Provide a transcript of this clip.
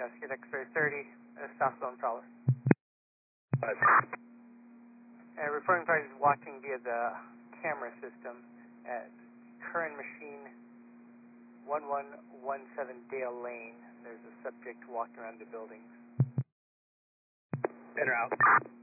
Skid X-ray 30, South Lone Prowler. Reporting parties watching via the camera system at current machine 1117 Dale Lane. There's a subject walking around the buildings. In or out?